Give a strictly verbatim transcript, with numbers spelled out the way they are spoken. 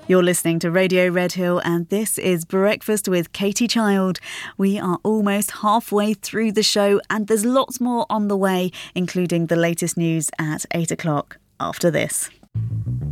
You're listening to Radio Redhill and this is Breakfast with Katie Child. We are almost halfway through the show and there's lots more on the way, including the latest news at eight o'clock after this.